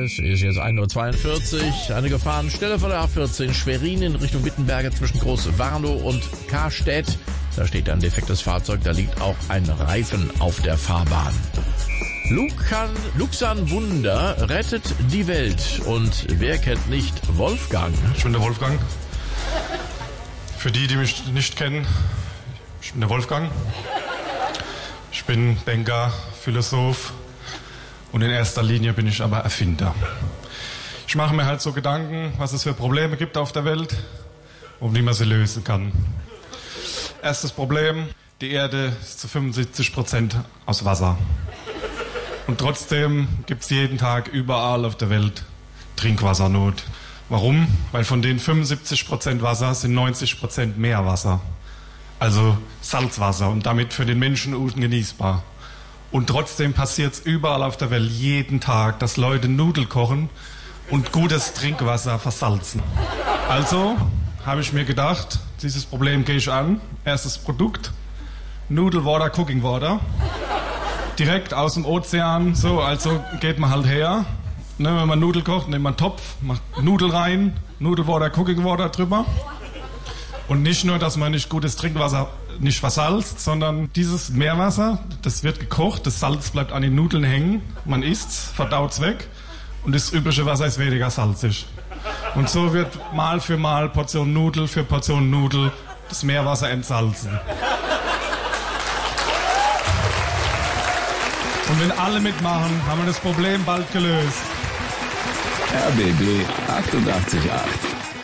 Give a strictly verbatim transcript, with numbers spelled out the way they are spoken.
Es ist jetzt ein Uhr zweiundvierzig. Eine Gefahrenstelle von der A vierzehn Schwerin in Richtung Wittenberge zwischen Groß-Warnow und Karstedt. Da steht ein defektes Fahrzeug, da liegt auch ein Reifen auf der Fahrbahn. Lukan, Luxan Wunder rettet die Welt. Und wer kennt nicht Wolfgang? Ich bin der Wolfgang. Für die, die mich nicht kennen, ich bin der Wolfgang. Ich bin Banker, Philosoph und in erster Linie bin ich aber Erfinder. Ich mache mir halt so Gedanken, was es für Probleme gibt auf der Welt und wie man sie lösen kann. Erstes Problem, die Erde ist zu fünfundsiebzig Prozent aus Wasser. Und trotzdem gibt es jeden Tag überall auf der Welt Trinkwassernot. Warum? Weil von den fünfundsiebzig Prozent Wasser sind neunzig Prozent Meerwasser. Also Salzwasser und damit für den Menschen ungenießbar. Und trotzdem passiert es überall auf der Welt jeden Tag, dass Leute Nudeln kochen und gutes Trinkwasser versalzen. Also habe ich mir gedacht, dieses Problem gehe ich an. Erstes Produkt, Nudelwater, Cooking Water. Direkt aus dem Ozean, so, also geht man halt her. Ne, wenn man Nudeln kocht, nimmt man einen Topf, macht Nudeln rein, Nudelwater, Cooking Water drüber. Und nicht nur, dass man nicht gutes Trinkwasser nicht versalzt, sondern dieses Meerwasser, das wird gekocht, das Salz bleibt an den Nudeln hängen, man isst's, verdaut's weg und das übrige Wasser ist weniger salzig. Und so wird Mal für Mal Portion Nudel für Portion Nudel das Meerwasser entsalzen. Und wenn alle mitmachen, haben wir das Problem bald gelöst. R B B achtundachtzig Komma acht